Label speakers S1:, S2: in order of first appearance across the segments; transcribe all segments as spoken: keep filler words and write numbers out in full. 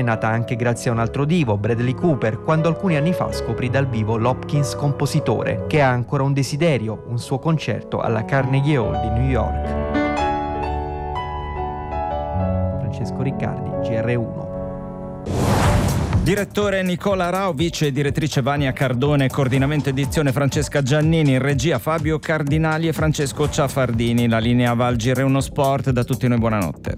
S1: nata anche grazie a un altro divo, Bradley Cooper, quando alcuni anni fa scoprì dal vivo l'Hopkins compositore, che ha ancora un desiderio, un suo concerto alla Carnegie Hall di New York. Francesco Riccardi, G R uno.
S2: Direttore Nicola Raovic e direttrice Vania Cardone, coordinamento edizione Francesca Giannini, in regia Fabio Cardinali e Francesco Ciaffardini. La linea va al G R uno Sport, da tutti noi buonanotte.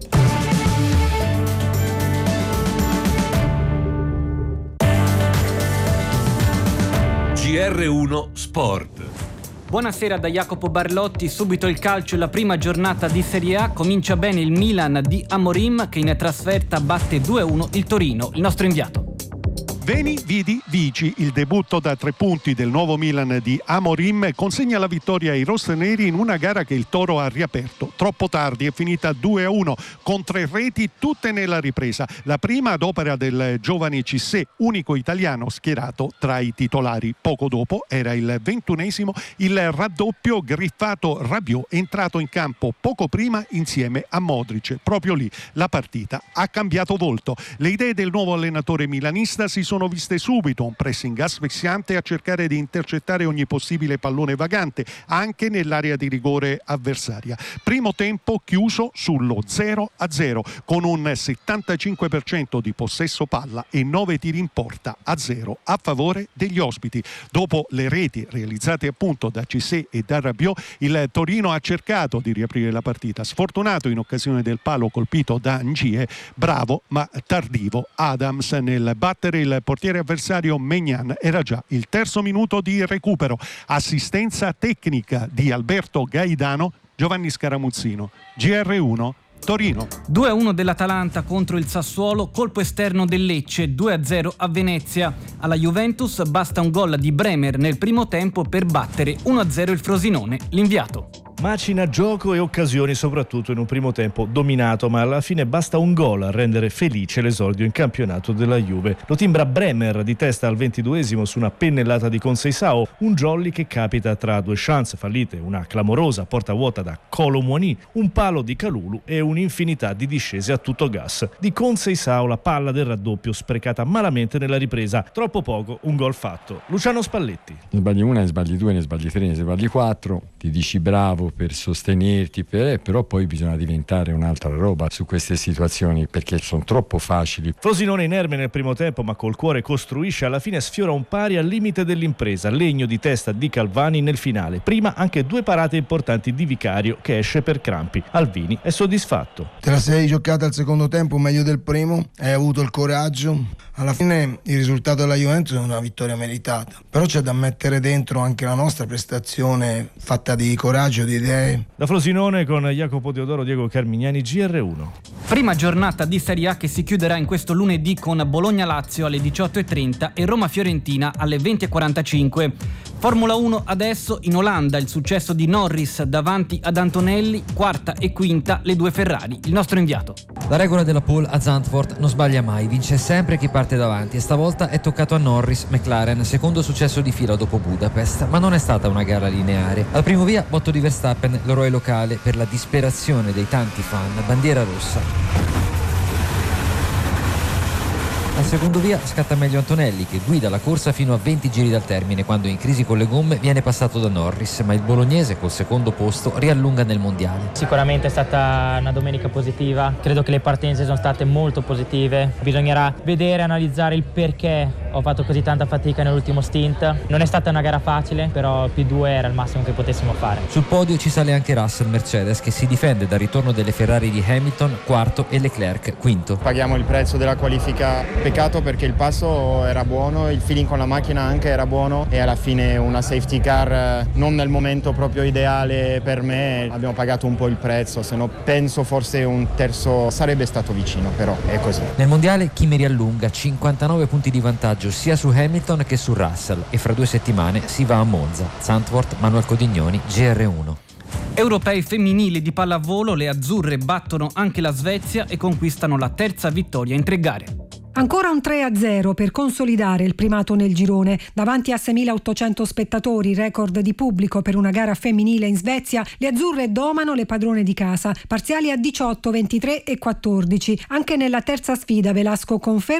S3: G R uno Sport.
S4: Buonasera da Jacopo Barlotti, subito il calcio, la prima giornata di Serie A, comincia bene il Milan di Amorim che in trasferta batte due a uno il Torino, il nostro inviato.
S5: Veni, vidi, vici. Il debutto da tre punti del nuovo Milan di Amorim consegna la vittoria ai rossoneri in una gara che il Toro ha riaperto. Troppo tardi, è finita due a uno con tre reti tutte nella ripresa. La prima ad opera del giovane Cissé, unico italiano schierato tra i titolari. Poco dopo, era il ventunesimo, il raddoppio griffato Rabiot, entrato in campo poco prima insieme a Modric. Proprio lì la partita ha cambiato volto. Le idee del nuovo allenatore milanista si sono viste subito, un pressing asfissiante a cercare di intercettare ogni possibile pallone vagante anche nell'area di rigore avversaria. Primo tempo chiuso sullo zero a zero con un settantacinque per cento di possesso palla e nove tiri in porta a zero a favore degli ospiti. Dopo le reti realizzate appunto da Cissé e da Rabiot, il Torino ha cercato di riaprire la partita, sfortunato in occasione del palo colpito da Ngie, bravo ma tardivo Adams nel battere il portiere avversario Maignan. Era già il terzo minuto di recupero, assistenza tecnica di Alberto Gaidano, Giovanni Scaramuzzino, G R uno Torino.
S4: due a uno dell'Atalanta contro il Sassuolo, colpo esterno del Lecce, due a zero a Venezia. Alla Juventus basta un gol di Bremer nel primo tempo per battere uno a zero il Frosinone, l'inviato.
S6: Macina gioco e occasioni soprattutto in un primo tempo dominato, ma alla fine basta un gol a rendere felice l'esordio in campionato della Juve. Lo timbra Bremer di testa al ventiduesimo su una pennellata di Conceição, un jolly che capita tra due chance fallite, una clamorosa porta vuota da Kolo Muani, un palo di Kalulu e un'infinità di discese a tutto gas. Di Conceição la palla del raddoppio sprecata malamente nella ripresa, troppo poco, un gol fatto. Luciano Spalletti.
S7: Ne sbagli una, ne sbagli due, ne sbagli tre, ne sbagli quattro, ti dici bravo per sostenerti, per, però poi bisogna diventare un'altra roba su queste situazioni perché sono troppo facili.
S6: Frosinone inerme nel primo tempo ma col cuore costruisce, alla fine sfiora un pari al limite dell'impresa, legno di testa di Calvani nel finale, prima anche due parate importanti di Vicario che esce per crampi. Alvini è soddisfatto.
S8: Te la sei giocata al secondo tempo meglio del primo, hai avuto il coraggio, alla fine il risultato della Juventus è una vittoria meritata, però c'è da mettere dentro anche la nostra prestazione fatta di coraggio, di idee.
S6: Da Frosinone con Jacopo Teodoro, Diego Carmignani, G R uno.
S4: Prima giornata di Serie A che si chiuderà in questo lunedì con Bologna-Lazio alle diciotto e trenta e Roma-Fiorentina alle venti e quarantacinque. Formula uno adesso in Olanda, il successo di Norris davanti ad Antonelli, quarta e quinta le due Ferrari, il nostro inviato.
S9: La regola della pole a Zandvoort non sbaglia mai, vince sempre chi parte davanti e stavolta è toccato a Norris, McLaren, secondo successo di fila dopo Budapest, ma non è stata una gara lineare. Al primo via botto di Verstappen, l'eroe locale per la disperazione dei tanti fan, bandiera rossa. Al secondo via scatta meglio Antonelli che guida la corsa fino a venti giri dal termine quando in crisi con le gomme viene passato da Norris, ma il bolognese col secondo posto riallunga nel mondiale.
S10: Sicuramente è stata una domenica positiva, credo che le partenze sono state molto positive, bisognerà vedere e analizzare il perché ho fatto così tanta fatica nell'ultimo stint. Non è stata una gara facile, però P due era il massimo che potessimo fare.
S9: Sul podio ci sale anche Russell Mercedes che si difende dal ritorno delle Ferrari di Hamilton, quarto, e Leclerc, quinto.
S11: Paghiamo il prezzo della qualifica, peccato perché il passo era buono, il feeling con la macchina anche era buono e alla fine una safety car non nel momento proprio ideale per me, abbiamo pagato un po' il prezzo, se no penso forse un terzo sarebbe stato vicino, però è così.
S9: Nel mondiale Kimi riallunga, cinquantanove punti di vantaggio sia su Hamilton che su Russell e fra due settimane si va a Monza. Zandvoort, Manuel Codignoni, G R uno.
S4: Europei femminili di pallavolo, le azzurre battono anche la Svezia e conquistano la terza vittoria in tre gare.
S12: Ancora un tre a zero per consolidare il primato nel girone. Davanti a seimilaottocento spettatori, record di pubblico per una gara femminile in Svezia, le azzurre domano le padrone di casa. Parziali a diciotto, ventitré e quattordici. Anche nella terza sfida Velasco conferma